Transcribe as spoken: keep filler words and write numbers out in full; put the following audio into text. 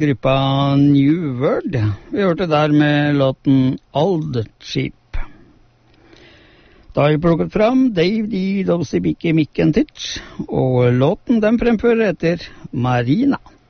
Gruppa New World. Vi hørte der med låten Old Cheap. Da har vi plukket fram Dave D. Dosey Bicky Mick and Titch, og låten den fremfører etter Marina.